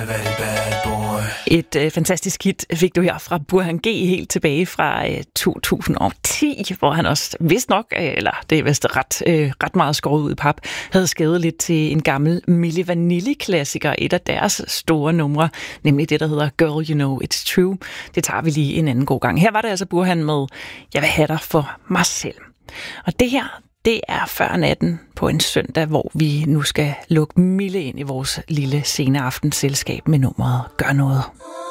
Et fantastisk hit fik du her fra Burhan G helt tilbage fra 2010, hvor han også vist nok, eller det er vist ret meget skåret ud i pap, havde skrevet lidt til en gammel Milli Vanilli-klassiker, et af deres store numre, nemlig det, der hedder Girl, You Know It's True. Det tager vi lige en anden god gang. Her var det altså Burhan med Jeg vil have dig for mig selv. Og det her, det er før natten på en søndag, hvor vi nu skal lukke Mille ind i vores lille sene aftensselskab med nummeret Gør noget.